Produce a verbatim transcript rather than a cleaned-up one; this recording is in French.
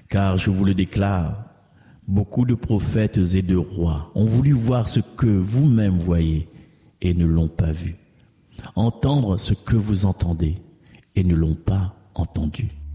Car je vous le déclare, beaucoup de prophètes et de rois ont voulu voir ce que vous-même voyez et ne l'ont pas vu, entendre ce que vous entendez et ne l'ont pas entendu.